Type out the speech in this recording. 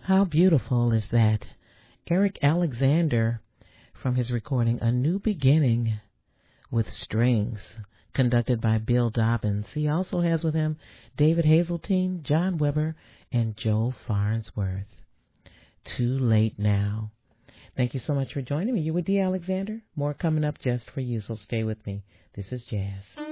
How beautiful is that? Eric Alexander from his recording A New Beginning with Strings, conducted by Bill Dobbins. He also has with him David Hazeltine, John Weber, and Joe Farnsworth. Too Late Now. Thank you so much for joining me. You with D. Alexander? More coming up just for you, so stay with me. This is Jazz.